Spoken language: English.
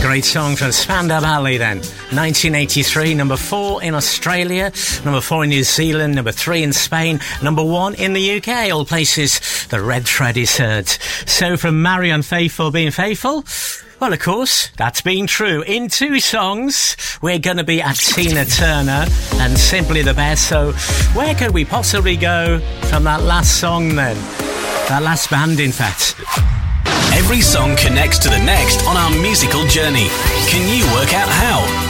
great song from Spandau Ballet then. 1983, number 4 in Australia, number 4 in New Zealand, number 3 in Spain, number 1 in the UK. All places the red thread is heard. So from Marianne Faithfull being faithful, well, of course, that's been true. In 2 songs, we're going to be at Tina Turner and Simply the Best. So where could we possibly go from that last song then? That last band, in fact. Every song connects to the next on our musical journey. Can you work out how?